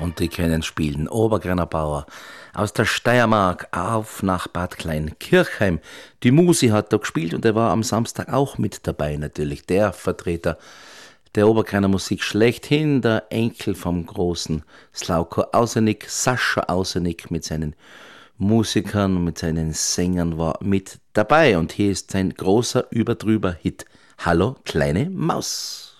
Und die können spielen. Obergrenner Bauer aus der Steiermark auf nach Bad Kleinkirchheim. Die Musi hat da gespielt und er war am Samstag auch mit dabei, natürlich. Der Vertreter der Obergrenner Musik schlechthin, der Enkel vom großen Slauko Ausenik, Sascha Ausenik mit seinen Musikern und mit seinen Sängern war mit dabei. Und hier ist sein großer Überdrüber-Hit. Hallo, kleine Maus.